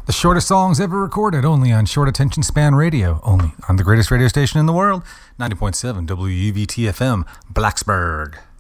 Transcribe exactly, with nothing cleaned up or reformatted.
The shortest songs ever recorded, only on Short Attention Span Radio, only on the greatest radio station in the world, ninety point seven W U V T F M, Blacksburg.